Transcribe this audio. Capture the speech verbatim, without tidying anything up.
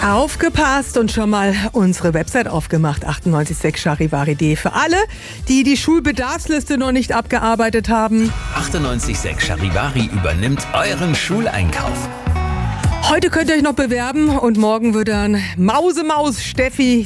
Aufgepasst und schon mal unsere Website aufgemacht, achtundneunzig Komma sechs charivari punkt de. Für alle, die die Schulbedarfsliste noch nicht abgearbeitet haben. achtundneunzig Komma sechs Charivari übernimmt euren Schuleinkauf. Heute könnt ihr euch noch bewerben und morgen wird dann Mausemaus Steffi